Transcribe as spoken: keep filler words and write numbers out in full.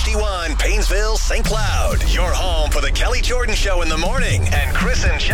D one, Painesville, Saint Cloud. Your home for the Kelly Jordan Show in the morning and Chris and Jack